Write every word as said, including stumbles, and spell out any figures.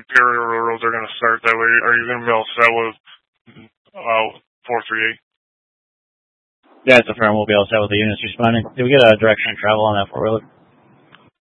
area railroads are going to start that way. Are you going to be all set with uh, four three eight? Yeah, it's a firm. We'll be all set with the units responding. Did we get a direction of travel on that four-wheeler?